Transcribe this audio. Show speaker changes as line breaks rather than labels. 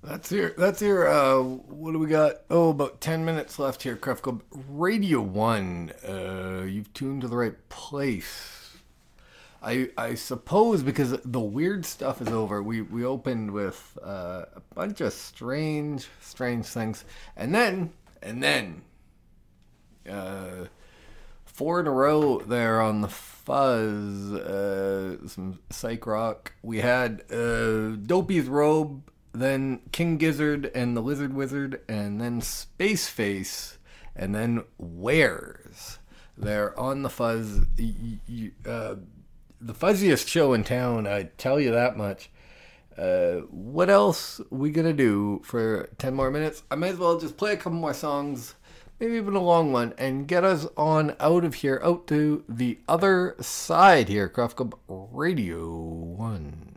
What do we got? Oh, about 10 minutes left here, Craft Club. Radio 1. You've tuned to the right place. I suppose because the weird stuff is over, we opened with a bunch of strange things. And then, uh, four in a row there on the fuzz, some psych rock. We had Dopey's Robe, then King Gizzard and the Lizard Wizard, and then Space Face, and then Wares. They're on the fuzz. The fuzziest show in town, I tell you that much. What else we gonna do for 10 more minutes? I might as well just play a couple more songs, maybe even a long one, and get us on out of here, out to the other side here. Craft Club Radio 1.